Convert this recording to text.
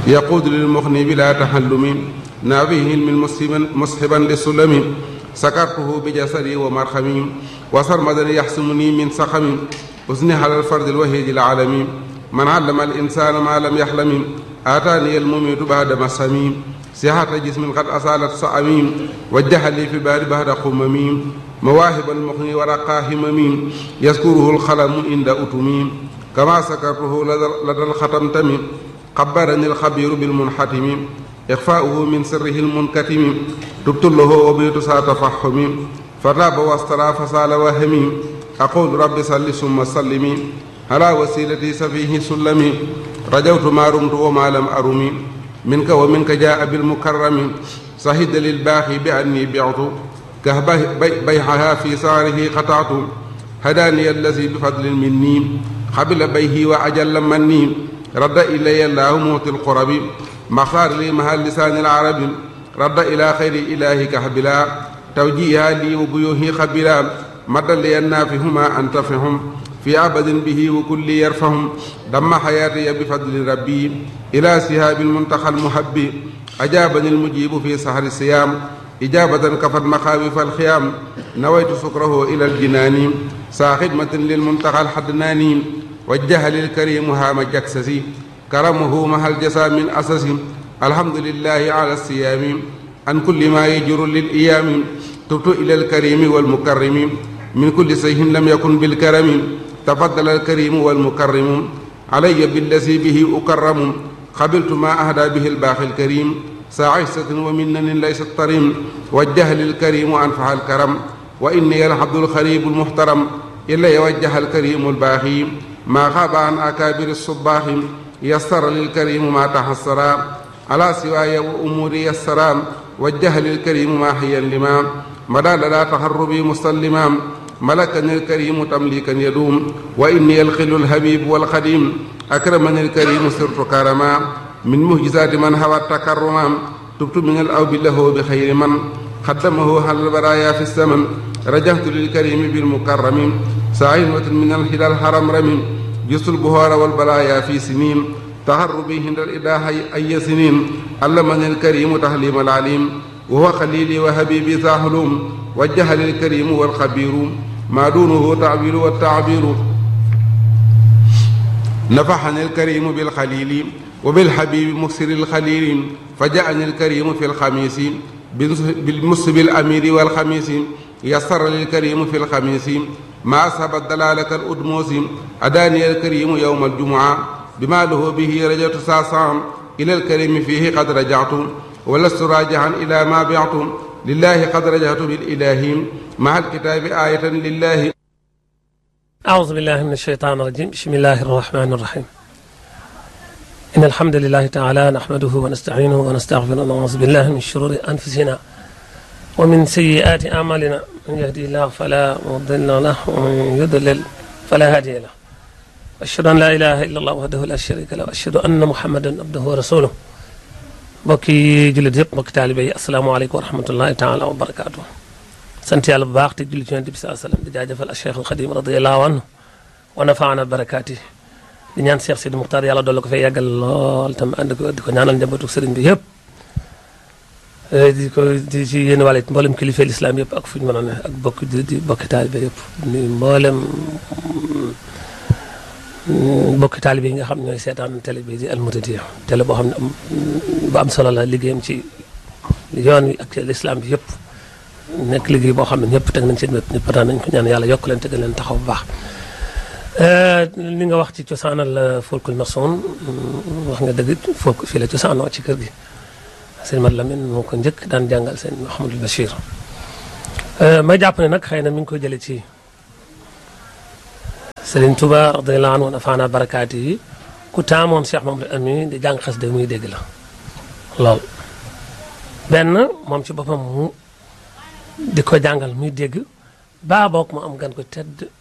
يقود للمغني بلا تحلم نابيه مسحبا للسلم سكرته بجسري ومرخمي وسرمدا يحسمني من سقم أزني على الفرد الوهيد العالمي من علم الإنسان ما لم يحلم آتاني المميت بعد مسامي صحة جسم قد أصالت صعميم وجه لي في بار بعد قمميم مواهب المغني ورقاه همميم يذكره الخلم عند أتميم كما سكرته لدى الختم تميم قبرني الخبير بالمنحتم إخفاؤه من سره المنكتم تبت له وبيت ساتفحم فراب واسترى فسال وهمي أقول رب صل ثم سلمي على وسيلتي سفيه سلمي رجوت ما رمت وما لم أرمي منك ومنك جاء بالمكرم صهد للباخي بأني بعت بيعها في سعره قطعت هداني الذي بفضل مني قبل بيه وأجل مني رد إلي الله موت القرب مختار لي مها لسان العرب رد إلى خير إله كهبلا توجيها لي وبيوه خبلا مد لي النافهما أنتفهم في عبد به وكل يرفهم دم حياتي بفضل ربي إلى سهاب المنتخى المحب أجابني المجيب في سهر الصيام إجابة كفت مخاوف الخيام نويت سكره إلى الجنان سا خدمة للمنتخى الحدناني وجه للكريم هام جكسسي كرمه مع الجسا من أسس الحمد لله على الصيام عن كل ما يجر للإيام تبت إلى الكريم والمكرم من كل سيه لم يكن بالكرم تفضل الكريم والمكرم علي بالذي به أكرم قبلت ما أهدى به الباخي الكريم ساعسة ومنن ليست طريم وجه للكريم أنفع الكرم وإني العبد الخريب المحترم إلا يوجه الكريم الباخي ما خاب عن أكابر الصباح يسر للكريم ما تحسر على سواي وأموري السلام وجه للكريم ما حيا لما مدى لدى تهربي مسلما ملكني الكريم تمليكا يدوم وإني الخل الحبيب والخديم أكرمني الكريم سرت كرما من مهجزات من هوى التكرما تبت من الأوب له بخير من خدمه على البرايا في السمن رجعت للكريم بالمكرم سعينوة من الهلال الحرم رمي جس البهار والبلايا في سنين تهربي هند الإله أي سنين علمني الكريم تحليم العليم وهو خليلي وحبيبي ذا حلوم وجه للكريم والخبير ما دونه تعبير والتعبير نفحني الكريم بالخليل وبالحبيب مكسر الخليل فجاءني الكريم في الخميس بالمسب الأمير والخميس يسر للكريم في الخميس ما أصاب الدلالة الأدموس أداني الكريم يوم الجمعة بما له به رجعت ساسام إلى الكريم فيه قد رجعت ولست راجعا إلى ما بعت لله قد رجعت بالإله مع الكتاب آية لله. أعوذ بالله من الشيطان الرجيم. بسم الله الرحمن الرحيم. إن الحمد لله تعالى نحمده ونستعينه ونستغفره ونعوذ بالله من شرور أنفسنا ومن سيئات أعمالنا من يهدي الله فلا مضل له ومن يضلل فلا هادي له أشهد أن لا إله إلا الله وحده لا شريك له وأشهد أن محمدا عبده ورسوله. mbokki jullit yëpp mbokki taalibe yi asalaamaaleykum wa rahmatullahi taala wa barakaatu. sant yàlla bu baax te jullit yonent bi sallallahu alayhi wa sallam di jaajëfal al Cheikh al Xadim radiyallahu anhu wa nafaana barakaati di ñaan Cheikh Sidi Muxtaar yàlla doole ko fay yàggal lool tam ànd ko di ko ñaanal njabootu sëriñ bi yëpp di ci yéen wàlle mboolem kilifa lislaam yëpp ak fu ñu mën a ne ak bokki jullit yi bokki taalibe yëpp ni mboolem bokki taalibe yi nga xam ñooy seetaan télé bi di Al Mouridiyyah télé boo xam ne bu am solo la liggéeyam ci yoon wi ak ci lislaam bi yëpp nekk liggéey boo xam ne ñëpp teg nañ seen wet ñëpp daan nañ ko ñaan yàlla yokk leen te gën leen taxaw bu baax. li nga wax ci cosaanal folkul maçon wax nga dëgg folk fii la cosaanoo ci kër gi sëñ Mat Lamin moo ko njëkk daan jàngal sëñ Mouhamadul Bachir may jàpp ne nag xëy na mi ngi koy jële ci Sëriñ Tuba radiyallahu anhu wa nafaana barakaati yi ku taamoon Cheikh Mamadou Amin di jàng xas de muy dégg la lool benn moom ci boppam mu di ko jàngal muy dégg baa boog mu am gan ko tedd